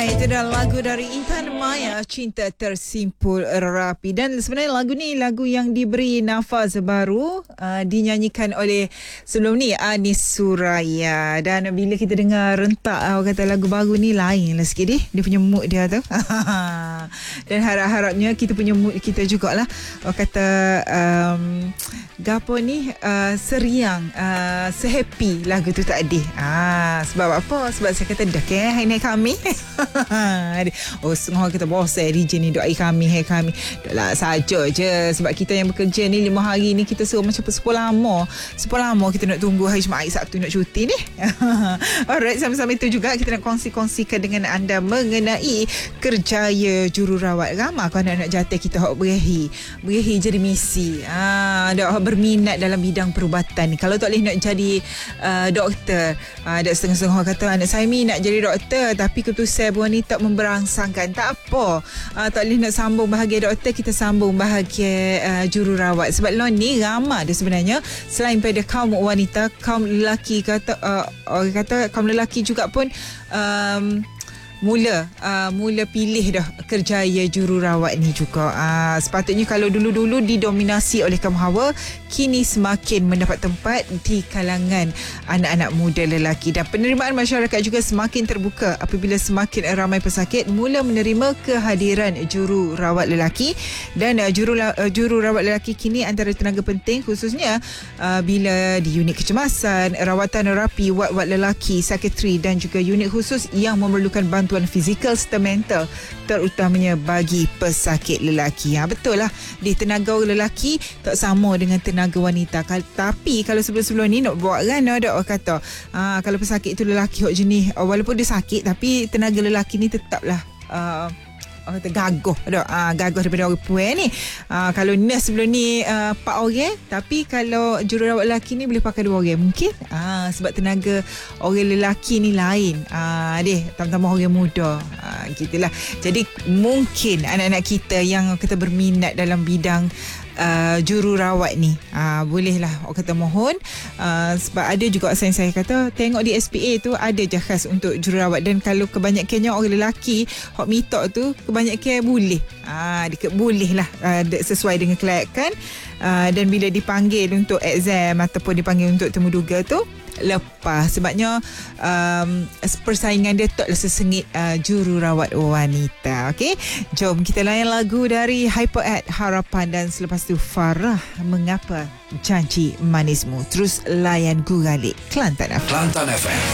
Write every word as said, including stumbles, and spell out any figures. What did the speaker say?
Itu adalah lagu dari Intan Maya, Cinta Tersimpul Rapi. Dan sebenarnya lagu ni lagu yang diberi nafas baru, uh, dinyanyikan oleh sebelum ni Anis Suraya. Dan bila kita dengar rentak uh, kata lagu baru ni lain lah sikit deh, dia punya mood dia tu. Dan harap-harapnya kita punya mood kita jugalah. Orang kata um, gapo ni uh, seriang, uh, sehappy lagu tu tak ada. Ah, sebab apa? Sebab saya kata dah ke hari ni kami. Oh, setengah kita bosan D J ni doai kami, hai kami. Dah lah saja je. Sebab kita yang bekerja ni lima hari ni kita suruh macam sepuluh lama. sepuluh lama kita nak tunggu hari Jumaat, Sabtu nak cuti ni. Alright, sama-sama itu juga kita nak kongsi-kongsikan dengan anda mengenai kerjaya jururawat. Ramai kan anak jatuh kita hok berehi. Berehi jadi misi. Ah, ada berminat dalam bidang perubatan ni. Kalau tak boleh nak jadi uh, doktor, uh, ada setengah-setengah kata anak saya ni nak jadi doktor tapi keputusan buat ni tak memberangsangkan. Tak apa. Uh, tak boleh nak sambung bahagian doktor, kita sambung bahagian uh, jururawat. Sebab lo ni ramai dia sebenarnya selain pada kaum wanita, kaum lelaki kata uh, orang kata kaum lelaki juga pun um, mula uh, mula pilih dah kerjaya jururawat ni juga. Uh, sepatutnya kalau dulu-dulu didominasi oleh kaum hawa, kini semakin mendapat tempat di kalangan anak-anak muda lelaki. Dan penerimaan masyarakat juga semakin terbuka apabila semakin ramai pesakit mula menerima kehadiran jururawat lelaki. Dan uh, juru, uh, jururawat lelaki kini antara tenaga penting, khususnya uh, bila di unit kecemasan, rawatan rapi wad-wad lelaki, sekretari dan juga unit khusus yang memerlukan bantuan bantuan fizikal serta mental, terutamanya bagi pesakit lelaki. Ha, betul lah, di tenaga lelaki tak sama dengan tenaga wanita. Tapi kalau sebelum-sebelum ni nak buat kan ada orang kata ha, kalau pesakit itu lelaki hok jenis, walaupun dia sakit tapi tenaga lelaki ni tetaplah uh, orang kata gagah dah, ah, gagah daripada orang puan ni. Ah, kalau nurse sebelum ni uh, empat orang, tapi kalau jururawat lelaki ni boleh pakai dua orang mungkin. Ah, sebab tenaga orang lelaki ni lain. Ah, deh, tambah-tambah orang muda. Ah, gitulah. Jadi mungkin anak-anak kita yang kita berminat dalam bidang Uh, jururawat ni uh, bolehlah orang kata mohon, uh, sebab ada juga saya saya kata tengok di S P A tu ada je khas untuk jururawat. Dan kalau kebanyakannya orang lelaki hok mitok tu kebanyakan boleh, uh, dia boleh lah uh, sesuai dengan kelayakan. Uh, dan bila dipanggil untuk exam ataupun dipanggil untuk temuduga tu lepas, sebabnya um, persaingan dia taklah sesengit uh, jururawat wanita. Okey, jom kita layan lagu dari Hyper Ed, Harapan, dan selepas tu Farah, Mengapa Janji Manismu. Terus layan Guralik Kelantan F M. Kelantan F M.